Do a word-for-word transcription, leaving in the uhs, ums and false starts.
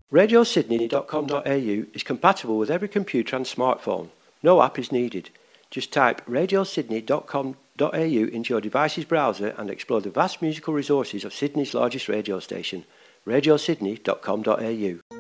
radio sydney dot com dot a u is compatible with every computer and smartphone. No app is needed. Just type radio sydney dot com dot a u into your device's browser and explore the vast musical resources of Sydney's largest radio station, radio sydney dot com dot a u.